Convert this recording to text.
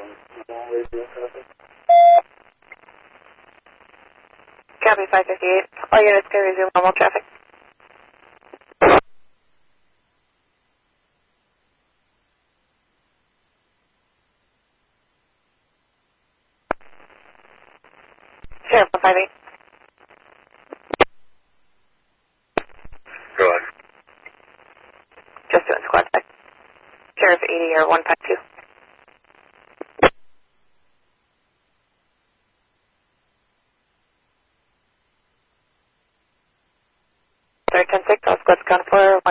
Copy 558. All units can resume normal traffic. Sheriff 158. Go ahead. Just doing squad check. Sheriff 80 or 152. Sorry, 10-6, all squads gone for